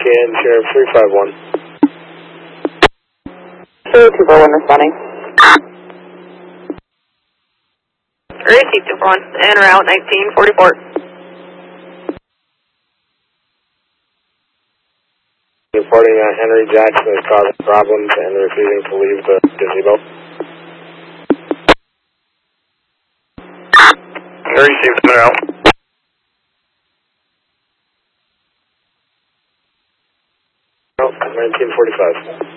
in Sheriff 351. 241 responding. Receive 241, en route 1944. Reporting Henry Jackson is causing problems and refusing to leave the gazebo. Received, en route. Oh, 1945.